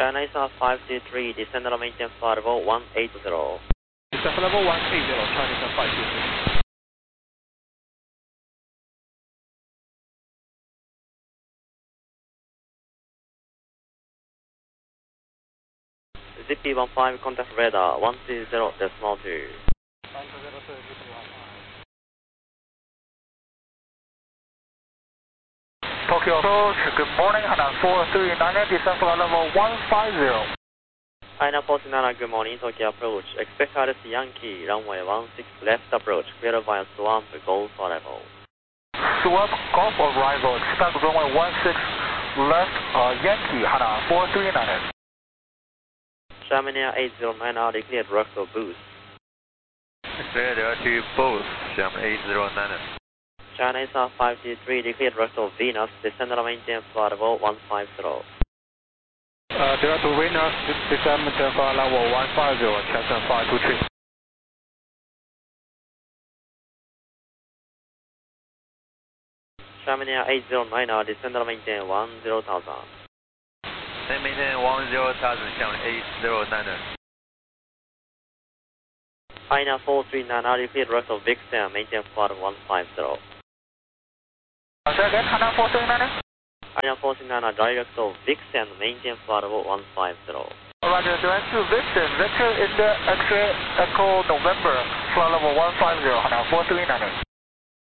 China Eastern 523, descend and maintain flight level 180. Descend level 180, China Eastern 523. ZP15, contact radar 130.2. Tokyo approach, good morning, Hana 439, descend flight level 150. Hana 439, good morning, Tokyo approach. Expect RS Yankee, runway 16 left approach, clear via Swamp, Golf arrival. Swamp, Golf arrival, expect runway 16 left, Yankee, Hana 439. Germany 809, declared direct to boost. Declared direct to boost, Germany 809. China Eastern 523, declared direct to Venus, descend and maintain flight level 150. Direct to Venus, descend maintain flight level 150, China 523. Germany 809, descend and maintain 10,000. Maintain 10,000, Germany 809. China 439, declared direct to Vixen, maintain flight 150. Again, Hana 439. China 439, direct to Vixen, maintain flight level 150. Roger, direct to Vixen, Victor India X-ray Echo November, flight level 150, Hana 439.